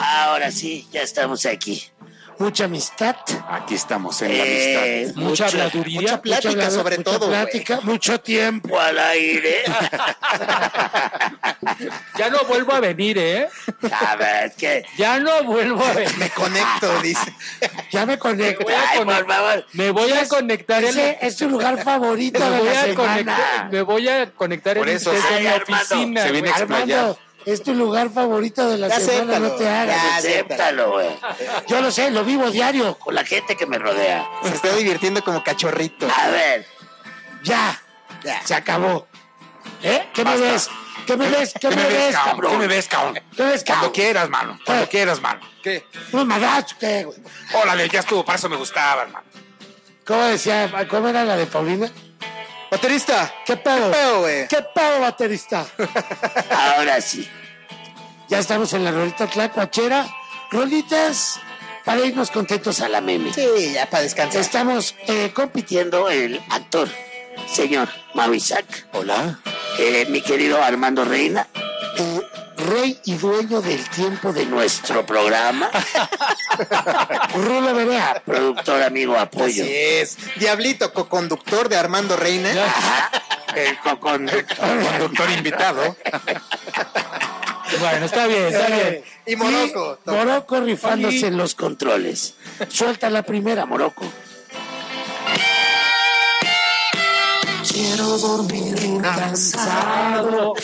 Ahora sí, ya estamos aquí. Mucha amistad. Aquí estamos en la amistad. Mucha habladuría. Mucha plática, sobre todo. Plática, mucho tiempo al aire. Ya no vuelvo a venir, ¿eh? A ver, ¿qué? Ya no vuelvo a venir. Me conecto, dice. Ya me conecto. Ay, por favor. Me voy a conectar. Ese es tu lugar favorito de la semana. Me voy a conectar Por en eso, usted en mi Armando, oficina. se viene güey. a explayar. Armando, es tu lugar favorito de la Ya semana, acéptalo, no te hagas. ya Acéptalo, güey. Yo lo sé, lo vivo diario con la gente que me rodea. Se está divirtiendo como cachorrito. A ver, ya, Ya. se acabó. ¿Eh? ¿Qué me Basta. ves? ¿Qué me ves? ¿Qué me ves, cabrón? ¿Qué me ves, cabrón? ¿Qué ves, Cuando cabrón? quieras, mano. Cuando quieras, mano. ¿Qué? ¿Un madrazo qué, güey? Órale, ya estuvo. Para eso me gustaba, hermano. ¿Cómo decía? ¿Cómo era la de Paulina? Baterista. ¿Qué pedo? ¿Qué pedo, güey? ¿Qué pedo, baterista? Ahora sí. Ya estamos en la rolita tlacuachera. Rolitas para irnos contentos a la meme. Sí, ya para descansar. Estamos compitiendo el actor, señor Mau Isaac. Hola. Mi querido Armando Reina, rey y dueño del tiempo de nuestro programa. Rulo Berea, productor, amigo, apoyo. Así es. Diablito, coconductor de Armando Reina. Ajá, el coconductor. Conductor invitado. Bueno, está bien, está bien. Y Morocco. Y Morocco rifándose en los controles. Suelta la primera, Morocco. Quiero dormir cansado.